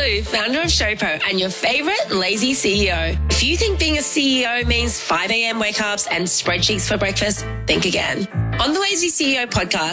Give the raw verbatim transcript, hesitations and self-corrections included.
Lou, founder of Showpo and your favorite lazy C E O. If you think being a C E O means five a.m. wake-ups and spreadsheets for breakfast, think again. On the Lazy C E O podcast,